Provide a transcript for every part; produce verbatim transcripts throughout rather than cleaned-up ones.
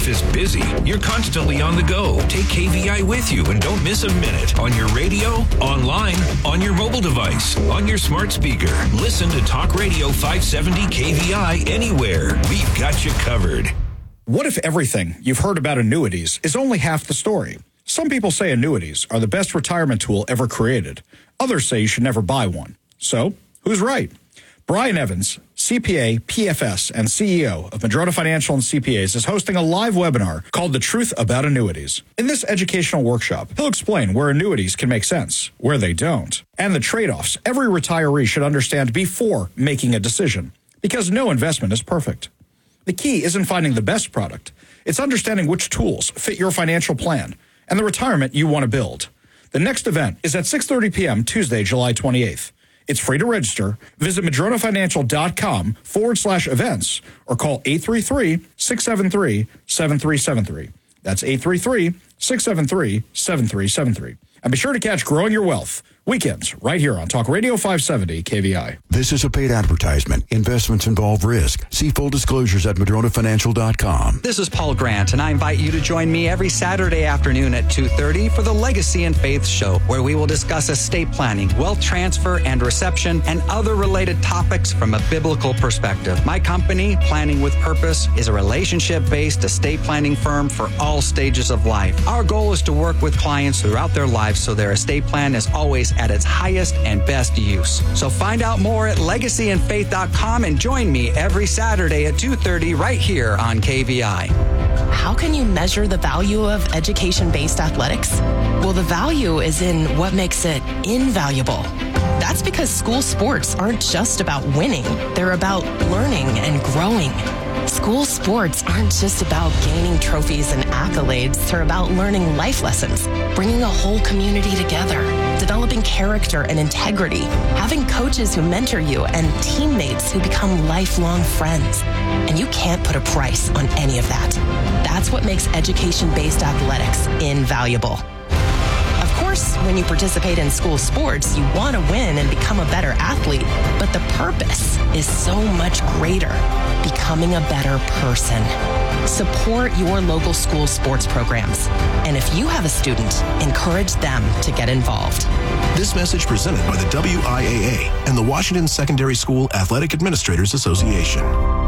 is busy. You're constantly on the go. Take K V I with you and don't miss a minute on your radio, online, on your mobile device, on your smart speaker. Listen to Talk Radio five seventy K V I anywhere. We've got you covered. What if everything you've heard about annuities is only half the story? Some people say annuities are the best retirement tool ever created. Others say you should never buy one. So, who's right? Brian Evans, C P A, P F S, and C E O of Madrona Financial and C P As, is hosting a live webinar called The Truth About Annuities. In this educational workshop, he'll explain where annuities can make sense, where they don't, and the trade-offs every retiree should understand before making a decision, because no investment is perfect. The key isn't finding the best product. It's understanding which tools fit your financial plan and the retirement you want to build. The next event is at six thirty p.m. Tuesday, July twenty-eighth. It's free to register. Visit madronafinancial.com forward slash events or call eight three three, six seven three, seven three seven three. That's eight three three, six seven three, seven three seven three. And be sure to catch Growing Your Wealth weekends right here on Talk Radio five seventy K V I. This is a paid advertisement. Investments involve risk. See full disclosures at madrona financial dot com. This is Paul Grant, and I invite you to join me every Saturday afternoon at two thirty for the Legacy and Faith Show, where we will discuss estate planning, wealth transfer and reception, and other related topics from a biblical perspective. My company, Planning with Purpose, is a relationship-based estate planning firm for all stages of life. Our goal is to work with clients throughout their lives so their estate plan is always at its highest and best use. So find out more at legacy and faith dot com and join me every Saturday at two thirty right here on K V I. How can you measure the value of education-based athletics? Well, the value is in what makes it invaluable. That's because school sports aren't just about winning. They're about learning and growing. School sports aren't just about gaining trophies and accolades. They're about learning life lessons, bringing a whole community together, developing character and integrity, having coaches who mentor you, and teammates who become lifelong friends. And you can't put a price on any of that. That's what makes education-based athletics invaluable. Of course, when you participate in school sports, you want to win and become a better athlete, but the purpose is so much greater, becoming a better person. Support your local school sports programs. And if you have a student, encourage them to get involved. This message presented by the W I A A and the Washington Secondary School Athletic Administrators Association.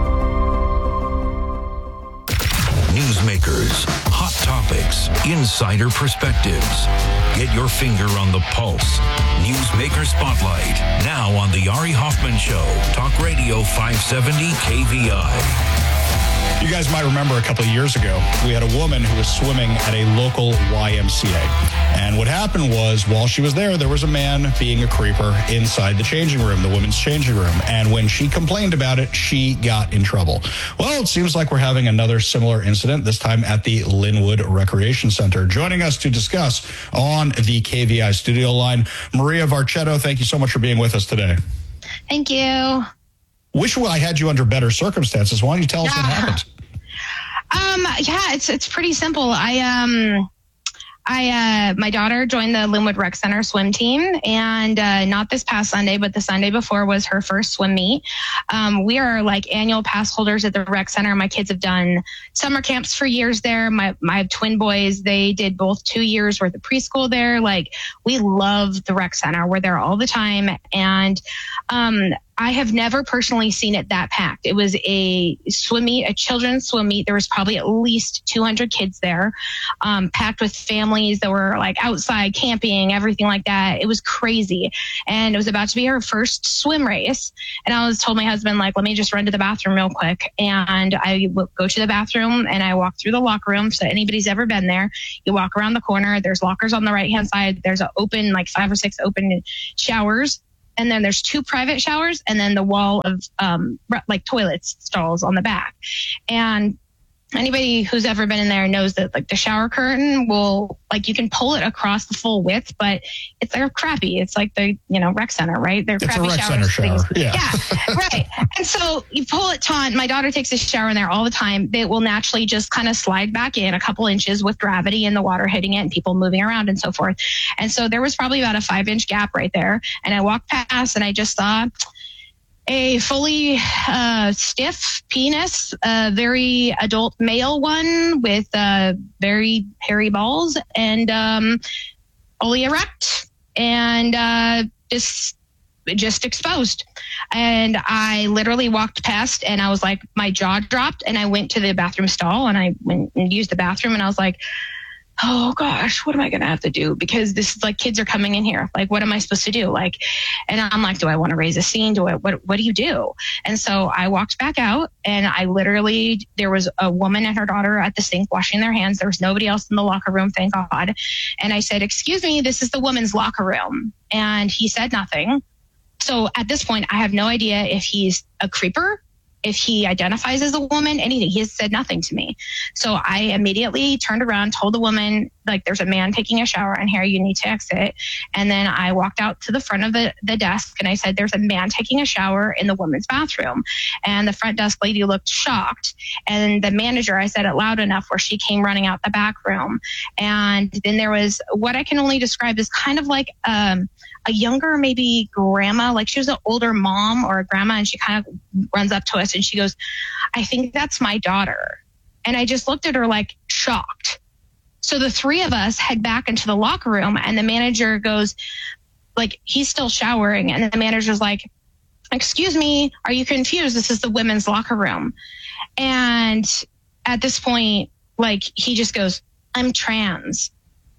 Newsmakers, hot topics, insider perspectives. Get your finger on the pulse. Newsmaker Spotlight, now on the Ari Hoffman Show. Talk Radio five seventy K V I. You guys might remember a couple of years ago, we had a woman who was swimming at a local Y M C A. And what happened was, while she was there, there was a man being a creeper inside the changing room, the women's changing room. And when she complained about it, she got in trouble. Well, it seems like we're having another similar incident, this time at the Linwood Recreation Center. Joining us to discuss on the K V I studio line, Maria Varchetto, thank you so much for being with us today. Thank you. Wish I had you under better circumstances. Why don't you tell us yeah. what happened? Um, yeah, it's it's pretty simple. I um, I uh, my daughter joined the Linwood Rec Center swim team, and uh, not this past Sunday, but the Sunday before was her first swim meet. Um, we are like annual pass holders at the Rec Center. My kids have done summer camps for years there. My my twin boys, they did both two years worth of preschool there. Like, we love the Rec Center. We're there all the time, and um. I have never personally seen it that packed. It was a swim meet, a children's swim meet. There was probably at least two hundred kids there, um, packed with families that were like outside camping, everything like that. It was crazy. And it was about to be her first swim race. And I was told my husband, like, let me just run to the bathroom real quick. And I would go to the bathroom and I walk through the locker room. So anybody's ever been there, you walk around the corner. There's lockers on the right hand side. There's an open, like five or six open showers. And then there's two private showers and then the wall of um, like toilets stalls on the back. And anybody who's ever been in there knows that like the shower curtain will, like, you can pull it across the full width, but it's they're crappy. It's like the, you know, rec center, right? They're it's crappy a rec showers. Center shower. Yeah. yeah, right. And so you pull it taut. My daughter takes a shower in there all the time. They will naturally just kind of slide back in a couple inches with gravity and the water hitting it and people moving around and so forth. And so there was probably about a five inch gap right there. And I walked past and I just saw a fully uh, stiff penis, a very adult male one with uh, very hairy balls, and um, fully erect, and uh, just just exposed. And I literally walked past, and I was like, my jaw dropped, and I went to the bathroom stall, and I went and used the bathroom, and I was like, oh gosh, what am I going to have to do? Because this is like, kids are coming in here. Like, what am I supposed to do? Like, and I'm like, do I want to raise a scene? Do I, what, what do you do? And so I walked back out, and I literally, there was a woman and her daughter at the sink washing their hands. There was nobody else in the locker room, thank God. And I said, excuse me, this is the women's locker room. And he said nothing. So at this point, I have no idea if he's a creeper, if he identifies as a woman, anything. He has said nothing to me. So I immediately turned around, told the woman, like, there's a man taking a shower in here, you need to exit. And then I walked out to the front of the, the desk, and I said, there's a man taking a shower in the women's bathroom. And the front desk lady looked shocked. And the manager, I said it loud enough where she came running out the back room. And then there was what I can only describe as kind of like um, a younger, maybe grandma, like she was an older mom or a grandma, and she kind of runs up to us and she goes, I think that's my daughter. And I just looked at her like shocked. So the three of us head back into the locker room, and the manager goes, like, he's still showering. And the manager's like, excuse me, are you confused? This is the women's locker room. And at this point, like, he just goes, I'm trans.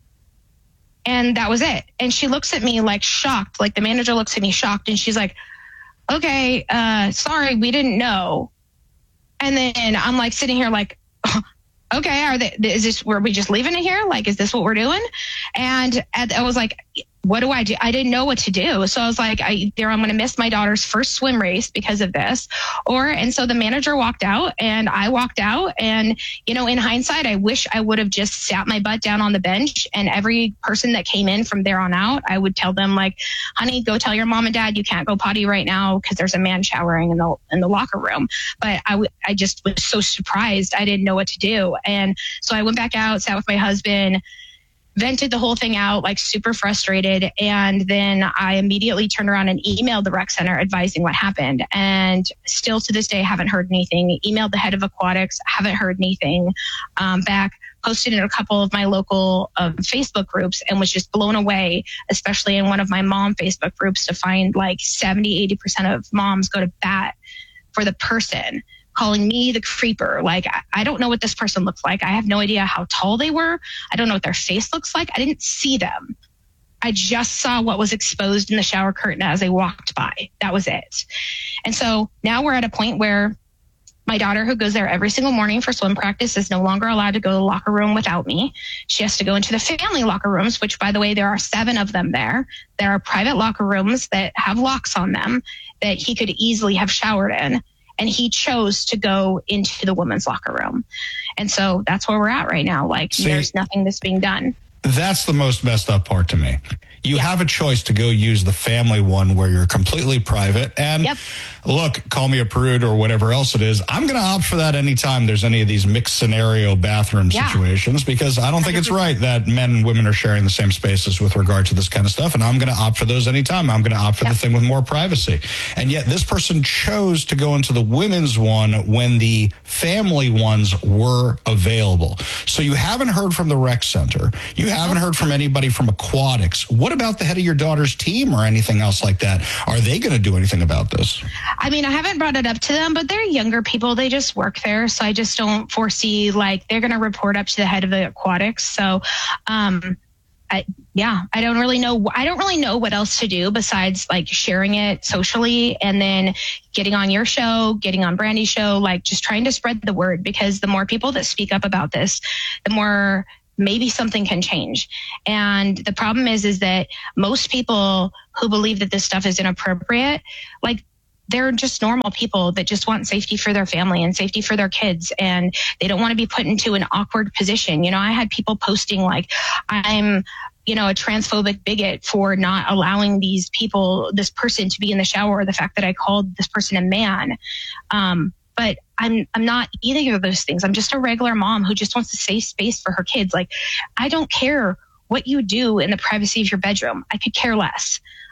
And that was it. And she looks at me like shocked, like the manager looks at me shocked, and she's like, okay, uh, sorry, we didn't know. And then I'm like sitting here like, oh, okay, are they, is this, were we just leaving it here? Like, is this what we're doing? And at, I was like, what do I do? I didn't know what to do. So I was like, I, either I'm going to miss my daughter's first swim race because of this, or, and so the manager walked out, and I walked out, and, you know, in hindsight, I wish I would have just sat my butt down on the bench, and every person that came in from there on out, I would tell them, like, honey, go tell your mom and dad you can't go potty right now because there's a man showering in the, in the locker room. But I, w- I just was so surprised. I didn't know what to do. And so I went back out, sat with my husband, vented the whole thing out, like super frustrated. And then I immediately turned around and emailed the rec center advising what happened. And still to this day, haven't heard anything. Emailed the head of aquatics, haven't heard anything um, back. Posted in a couple of my local um, Facebook groups, and was just blown away, especially in one of my mom Facebook groups, to find like seventy, eighty percent of moms go to bat for the person calling me the creeper. Like, I don't know what this person looks like. I have no idea how tall they were. I don't know what their face looks like. I didn't see them. I just saw what was exposed in the shower curtain as I walked by. That was it. And so now we're at a point where my daughter, who goes there every single morning for swim practice, is no longer allowed to go to the locker room without me. She has to go into the family locker rooms, which, by the way, there are seven of them there. There are private locker rooms that have locks on them that he could easily have showered in. And he chose to go into the women's locker room. And so that's where we're at right now. Like, See, there's nothing that's being done. That's the most messed up part to me. You yeah. have a choice to go use the family one where you're completely private. And yep. look, call me a prude or whatever else it is. I'm going to opt for that anytime there's any of these mixed scenario bathroom yeah. situations, because I don't think it's right that men and women are sharing the same spaces with regard to this kind of stuff. And I'm going to opt for those anytime. I'm going to opt for yep. the thing with more privacy. And yet this person chose to go into the women's one when the family ones were available. So you haven't heard from the rec center. You haven't heard from anybody from aquatics. What about the head of your daughter's team or anything else like that? Are they going to do anything about this? I mean, I haven't brought it up to them, but they're younger people. They just work there. So I just don't foresee, like, they're going to report up to the head of the aquatics. So, um, I, yeah, I don't really know. I don't really know what else to do besides like sharing it socially and then getting on your show, getting on Brandy's show, like just trying to spread the word, because the more people that speak up about this, the more maybe something can change. And the problem is, is that most people who believe that this stuff is inappropriate, like, they're just normal people that just want safety for their family and safety for their kids. And they don't want to be put into an awkward position. You know, I had people posting like, I'm, you know, a transphobic bigot for not allowing these people, this person to be in the shower, or the fact that I called this person a man. Um, But I'm I'm not either of those things. I'm just a regular mom who just wants a safe space for her kids. Like, I don't care what you do in the privacy of your bedroom. I could care less.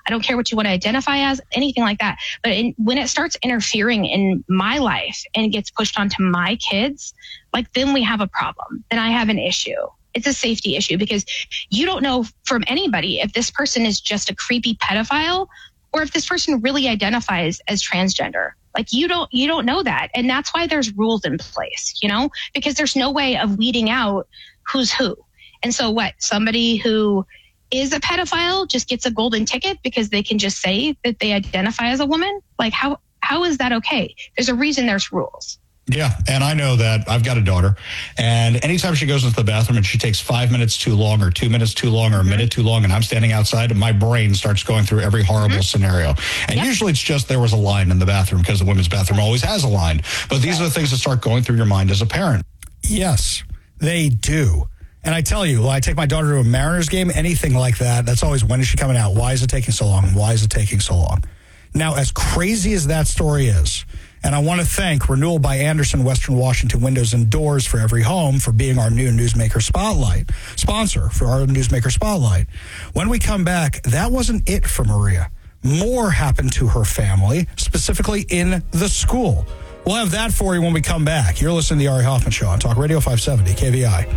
I don't care what you want to identify as, anything like that. But in, when it starts interfering in my life and gets pushed onto my kids, like then we have a problem. Then I have an issue. It's a safety issue because you don't know from anybody if this person is just a creepy pedophile or if this person really identifies as transgender. Like you don't, you don't know that. And that's why there's rules in place, you know, because there's no way of weeding out who's who. And so what, somebody who is a pedophile just gets a golden ticket because they can just say that they identify as a woman? Like how, how is that okay? There's a reason there's rules. Yeah, and I know that I've got a daughter, and anytime she goes into the bathroom and she takes five minutes too long or two minutes too long or a minute too long and I'm standing outside and my brain starts going through every horrible mm-hmm. scenario. And yep. usually it's just there was a line in the bathroom because the women's bathroom always has a line. But these are the things that start going through your mind as a parent. Yes, they do. And I tell you, when I take my daughter to a Mariners game, anything like that, that's always, when is she coming out? Why is it taking so long? Why is it taking so long? Now, as crazy as that story is, and I want to thank Renewal by Andersen, Western Washington Windows and Doors for Every Home for being our new Newsmaker Spotlight sponsor for our Newsmaker Spotlight. When we come back, that wasn't it for Maria. More happened to her family, specifically in the school. We'll have that for you when we come back. You're listening to The Ari Hoffman Show on Talk Radio five seventy K V I.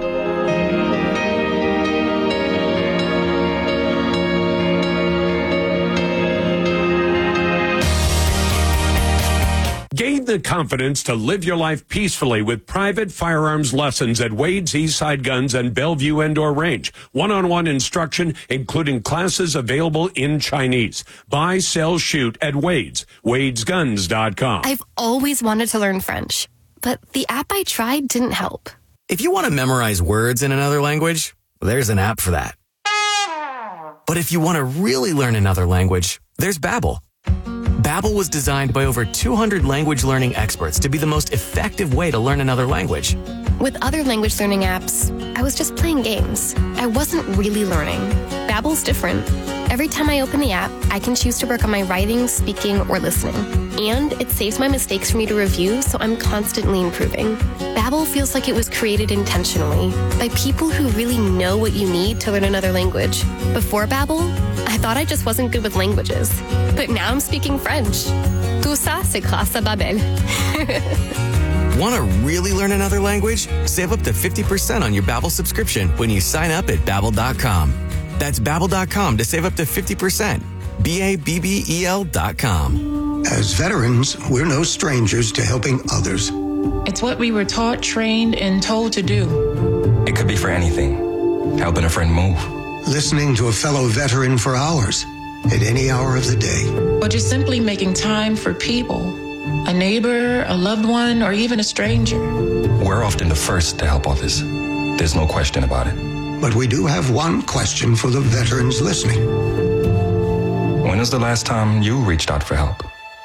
Gain the confidence to live your life peacefully with private firearms lessons at Wade's Eastside Guns and Bellevue Indoor Range. One-on-one instruction, including classes available in Chinese. Buy, sell, shoot at Wade's. Wades Guns dot com. I've always wanted to learn French, but the app I tried didn't help. If you want to memorize words in another language, there's an app for that. But if you want to really learn another language, there's Babbel. Babbel was designed by over two hundred language learning experts to be the most effective way to learn another language. With other language learning apps, I was just playing games. I wasn't really learning. Babbel's different. Every time I open the app, I can choose to work on my writing, speaking, or listening. And it saves my mistakes for me to review, so I'm constantly improving. Babbel feels like it was created intentionally by people who really know what you need to learn another language. Before Babbel, I thought I just wasn't good with languages. But now I'm speaking French. Tout ça, c'est grâce à Babbel. Want to really learn another language? Save up to fifty percent on your Babbel subscription when you sign up at Babbel dot com. That's Babbel dot com to save up to fifty percent. B A B B E L dot com. As veterans, we're no strangers to helping others. It's what we were taught, trained, and told to do. It could be for anything. Helping a friend move. Listening to a fellow veteran for hours, at any hour of the day. Or just simply making time for people. A neighbor, a loved one, or even a stranger. We're often the first to help others. There's no question about it. But we do have one question for the veterans listening. When was the last time you reached out for help?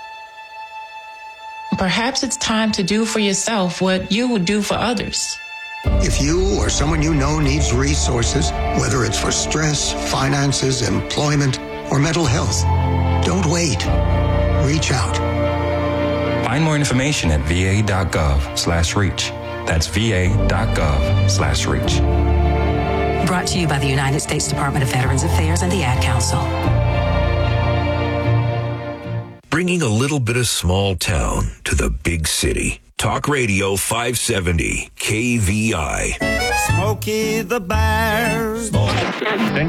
Perhaps it's time to do for yourself what you would do for others. If you or someone you know needs resources, whether it's for stress, finances, employment, or mental health, don't wait. Reach out. Find more information at V A dot gov slash reach. That's V A dot gov slash reach. Brought to you by the United States Department of Veterans Affairs and the Ad Council. Bringing a little bit of small town to the big city. Talk Radio five seventy K V I. Smokey the Bear.